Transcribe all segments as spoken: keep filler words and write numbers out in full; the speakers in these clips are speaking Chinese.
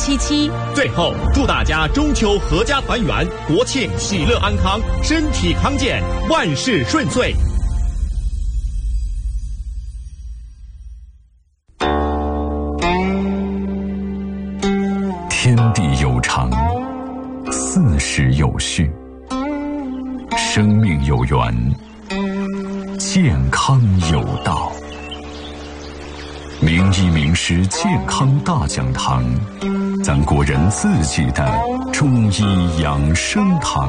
七七。 最后，祝大家中秋阖家团圆，国庆喜乐安康，身体康健，万事顺遂。 天地有常，四时有序，生命有源，健康有道。名医名师健康大讲堂，咱国人自己的中医养生堂。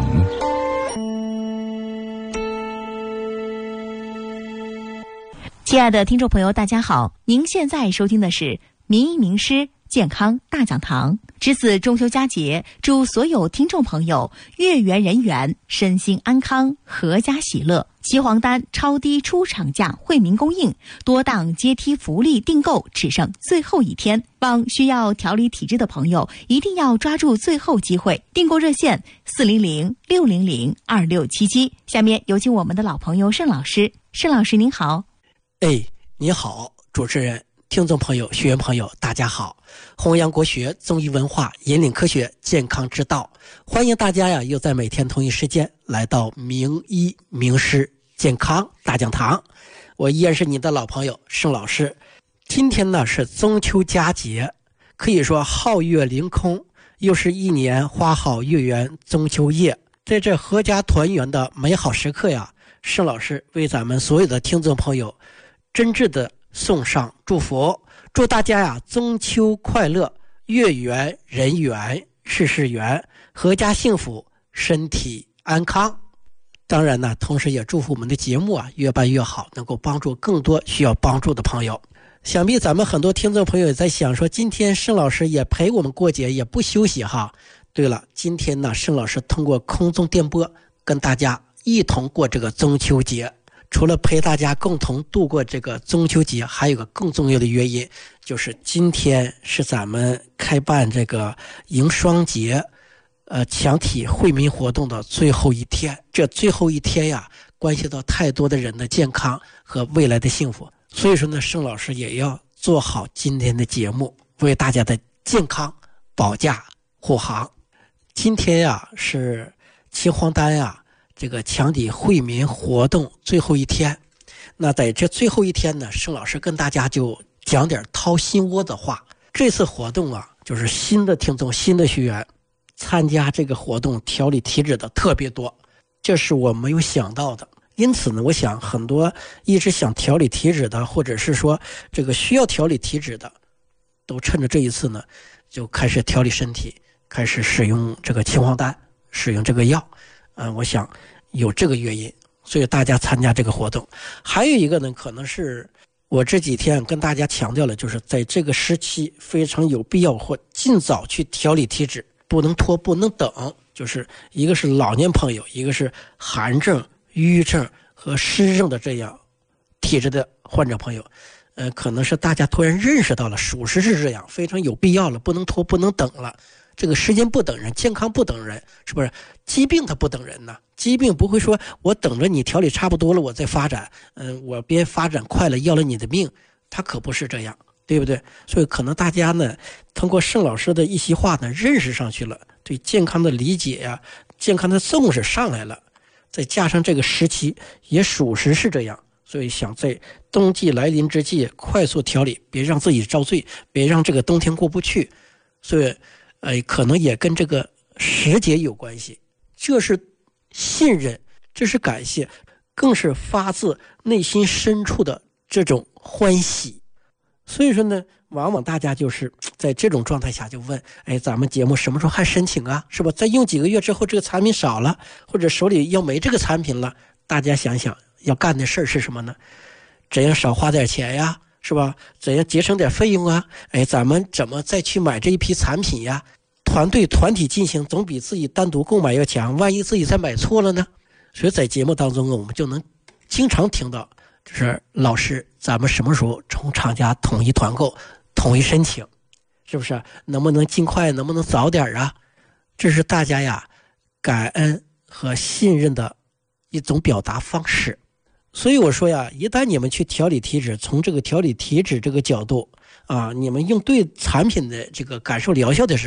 亲爱的听众朋友，大家好，您现在收听的是名医名师健康大讲堂。值此中秋佳节，祝所有听众朋友月圆人圆，身心安康，阖家喜乐。齐黄丹超低出厂价惠民供应，多档阶梯福利订购只剩最后一天，望需要调理体质的朋友一定要抓住最后机会。订购热线四零零六零零二六七七。下面有请我们的老朋友盛老师。盛老师您好。 哎，你好，主持人。听众朋友、学员朋友，大家好！弘扬国学、中医文化，引领科学健康之道。欢迎大家呀，又在每天同一时间来到名医名师健康大讲堂。我依然是你的老朋友盛老师。今天呢是中秋佳节，可以说皓月凌空，又是一年花好月圆中秋夜。在这阖家团圆的美好时刻呀，盛老师为咱们所有的听众朋友真挚的送上祝福，祝大家呀中秋快乐，月圆人圆，事事圆，阖家幸福，身体安康。当然呢，同时也祝福我们的节目啊越办越好，能够帮助更多需要帮助的朋友。想必咱们很多听众朋友也在想说，今天盛老师也陪我们过节，也不休息哈。对了，今天呢，盛老师通过空中电波跟大家一同过这个中秋节。除了陪大家共同度过这个中秋节，还有个更重要的原因，就是今天是咱们开办这个迎双节呃强体惠民活动的最后一天。这最后一天呀，关系到太多的人的健康和未来的幸福，所以说呢，盛老师也要做好今天的节目，为大家的健康保驾护航。今天呀是秦皇丹呀这个强体惠民活动最后一天。那在这最后一天呢，盛老师跟大家就讲点掏心窝的话。这次活动啊，就是新的听众、新的学员参加这个活动调理体质的特别多，这是我没有想到的。因此呢，我想很多一直想调理体质的，或者是说这个需要调理体质的，都趁着这一次呢，就开始调理身体，开始使用这个秦皇丹，使用这个药。嗯，我想有这个原因，所以大家参加这个活动。还有一个呢，可能是我这几天跟大家强调了，就是在这个时期非常有必要或尽早去调理体质，不能拖，不能等。就是一个是老年朋友，一个是寒症、抑郁症和湿症的这样体质的患者朋友，呃，可能是大家突然认识到了，属实是这样，非常有必要了，不能拖，不能等了。这个时间不等人，健康不等人，是不是？疾病它不等人呢？疾病不会说我等着你调理差不多了我再发展，嗯，我别发展快了要了你的命，它可不是这样，对不对？所以可能大家呢，通过盛老师的一席话呢，认识上去了，对健康的理解呀、啊，健康的重视上来了，再加上这个时期也属实是这样，所以想在冬季来临之际快速调理，别让自己遭罪，别让这个冬天过不去，所以。呃，可能也跟这个时节有关系，这是信任，这是感谢，更是发自内心深处的这种欢喜。所以说呢，往往大家就是在这种状态下就问，哎，咱们节目什么时候还申请啊？是吧？再用几个月之后这个产品少了，或者手里要没这个产品了，大家想想要干的事儿是什么呢？怎样少花点钱呀？是吧？怎样节省点费用啊？哎，咱们怎么再去买这一批产品呀？团队团体进行总比自己单独购买要强，万一自己再买错了呢？所以在节目当中我们就能经常听到，就是老师，咱们什么时候从厂家统一团购、统一申请，是不是？能不能尽快？能不能早点啊？这是大家呀感恩和信任的一种表达方式。所以我说呀，一旦你们去调理体质，从这个调理体质这个角度啊，你们用对产品的这个感受疗效的时候，